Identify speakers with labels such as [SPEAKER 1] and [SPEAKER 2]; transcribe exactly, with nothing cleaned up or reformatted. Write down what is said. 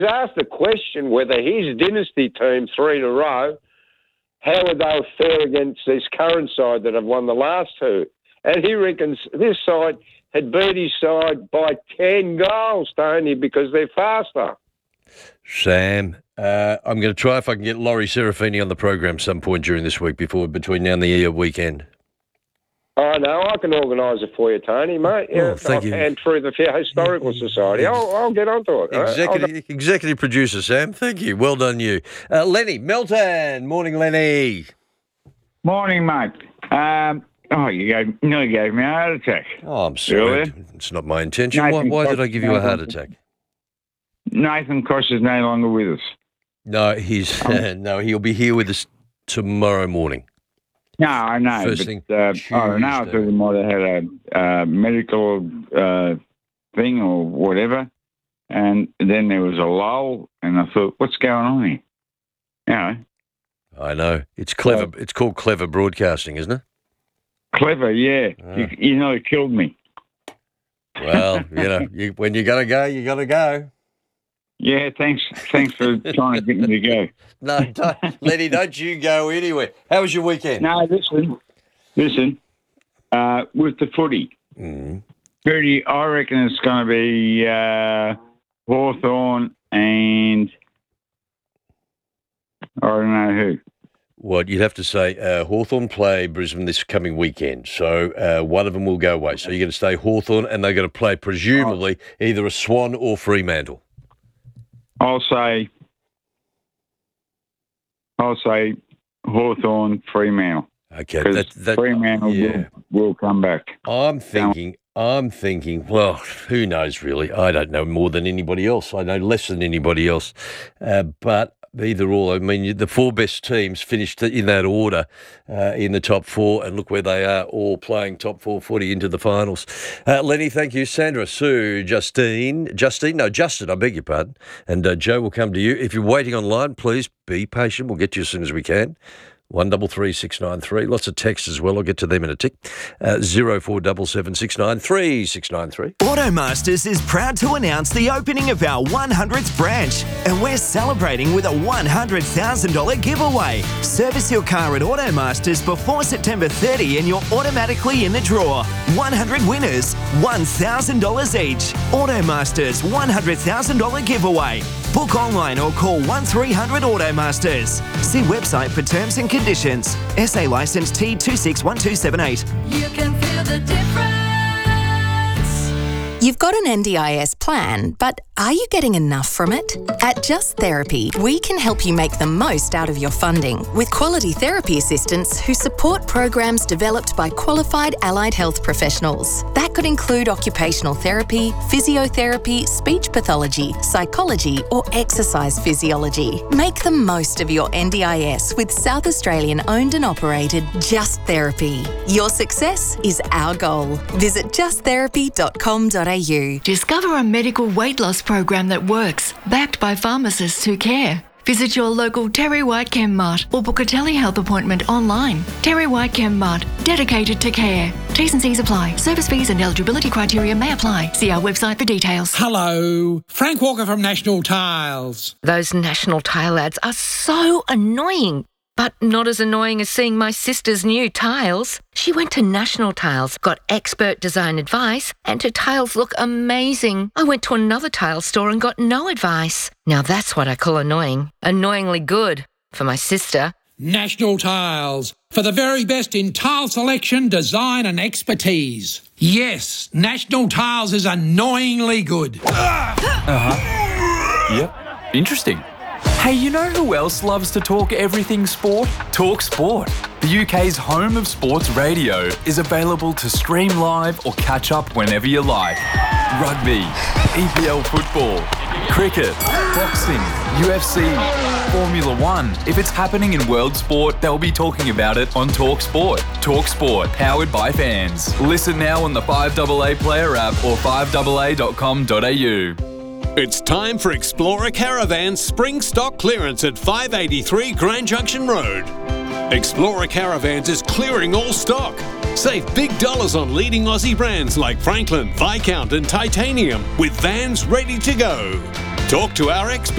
[SPEAKER 1] asked the question whether his dynasty team, three in a row, how would they fare against this current side that have won the last two. And he reckons this side had beat his side by ten goals, Tony, because they're faster.
[SPEAKER 2] Sam, uh, I'm going to try if I can get Laurie Serafini on the program some point during this week before between now and the weekend.
[SPEAKER 1] Oh, no, I can organise it for you, Tony, mate.
[SPEAKER 2] Oh,
[SPEAKER 1] Yeah,
[SPEAKER 2] thank
[SPEAKER 1] I
[SPEAKER 2] you.
[SPEAKER 1] And through the Historical Society. I'll, I'll get onto it.
[SPEAKER 2] Executive,
[SPEAKER 1] right?
[SPEAKER 2] executive producer, Sam. Thank you. Well done, you. Uh, Lenny, Melton. Morning, Lenny.
[SPEAKER 3] Morning, mate. Um, oh, you gave, nearly gave me a heart attack.
[SPEAKER 2] Oh, I'm sorry.
[SPEAKER 3] Really?
[SPEAKER 2] It's not my intention.
[SPEAKER 3] Nathan
[SPEAKER 2] Why, why did
[SPEAKER 3] Cross
[SPEAKER 2] I give you a
[SPEAKER 3] is no
[SPEAKER 2] heart
[SPEAKER 3] longer-
[SPEAKER 2] attack?
[SPEAKER 3] Nathan Cross is no longer with us.
[SPEAKER 2] No, he's no. He'll be here with us tomorrow morning.
[SPEAKER 3] No, I know.
[SPEAKER 2] First
[SPEAKER 3] but,
[SPEAKER 2] thing
[SPEAKER 3] uh, I don't know. I
[SPEAKER 2] Tuesday.
[SPEAKER 3] thought he might have had a uh, medical uh, thing or whatever. And then there was a lull, and I thought, what's going on here? You know,
[SPEAKER 2] I know. It's clever. It's called clever broadcasting, isn't it?
[SPEAKER 3] clever, yeah.
[SPEAKER 2] Ah.
[SPEAKER 3] You, you know, it killed me.
[SPEAKER 2] Well, you know, you, when you got to go, you got to go.
[SPEAKER 3] Yeah, thanks. Thanks for trying to get me to go.
[SPEAKER 2] No, don't, Lenny, don't you go anywhere. How was your weekend?
[SPEAKER 3] No, listen, listen. Uh, with the footy,
[SPEAKER 2] Mm.
[SPEAKER 3] footy, I reckon it's going to be uh, Hawthorn and I don't know who.
[SPEAKER 2] Well, you'd have to say uh, Hawthorn play Brisbane this coming weekend, so uh, one of them will go away. So you're going to stay Hawthorn, and they're going to play presumably either a Swan or Fremantle.
[SPEAKER 3] I'll say, I'll say Hawthorn, Fremantle.
[SPEAKER 2] Okay,
[SPEAKER 3] Because
[SPEAKER 2] that, that,
[SPEAKER 3] Fremantle
[SPEAKER 2] yeah.
[SPEAKER 3] will, will come back.
[SPEAKER 2] I'm thinking, I'm thinking, well, who knows really? I don't know more than anybody else. I know less than anybody else. Uh, but either or, I mean, the four best teams finished in that order uh, in the top four, and look where they are, all playing top four footy into the finals. Uh, Lenny, thank you. Sandra, Sue, Justine, Justine, no, Justin, I beg your pardon. And uh, Joe will come to you. If you're waiting online, please be patient. We'll get to you as soon as we can. One double three six nine three. Lots of texts as well. I'll get to them in a tick. Uh, zero four double seven six nine three six nine three.
[SPEAKER 4] Automasters is proud to announce the opening of our one hundredth branch, and we're celebrating with a one hundred thousand dollars giveaway. Service your car at Automasters before September thirtieth and you're automatically in the draw. one hundred winners, one thousand dollars each. Automasters one hundred thousand dollars giveaway. Book online or call one three hundred Automasters. See website for terms and conditions. S A licence T two six one two seven eight.
[SPEAKER 5] You can feel the difference.
[SPEAKER 6] You've got an N D I S plan, but are you getting enough from it? At Just Therapy, we can help you make the most out of your funding with quality therapy assistants who support programs developed by qualified allied health professionals. That could include occupational therapy, physiotherapy, speech pathology, psychology, or exercise physiology. Make the most of your N D I S with South Australian owned and operated Just Therapy. Your success is our goal. Visit just therapy dot com dot a u.
[SPEAKER 5] Discover a medical weight loss program that works, backed by pharmacists who care. Visit your local Terry White Chem Mart or book a telehealth appointment online. Terry White Chem Mart, dedicated to care. T's and C's apply. Service fees and eligibility criteria may apply. See our website for details.
[SPEAKER 7] Hello, Frank Walker from National Tiles.
[SPEAKER 8] Those National Tile ads are so annoying. But not as annoying as seeing my sister's new tiles. She went to National Tiles, got expert design advice, and her tiles look amazing. I went to another tile store and got no advice. Now that's what I call annoying. Annoyingly good for my sister.
[SPEAKER 7] National Tiles, for the very best in tile selection, design and expertise. Yes, National Tiles is annoyingly good.
[SPEAKER 9] Uh-huh. Yep. Interesting. Hey, you know who else loves to talk everything sport? Talk Sport. The U K's home of sports radio is available to stream live or catch up whenever you like. Rugby, E P L football, cricket, boxing, U F C, Formula One. If it's happening in world sport, they'll be talking about it on Talk Sport. Talk Sport, powered by fans. Listen now on the five A A Player app or five A A dot com dot a u.
[SPEAKER 10] It's time for Explorer Caravan's spring stock clearance at five eighty-three Grand Junction Road. Explorer Caravans is clearing all stock. Save big dollars on leading Aussie brands like Franklin, Viscount and Titanium with vans ready to go. Talk to our experts.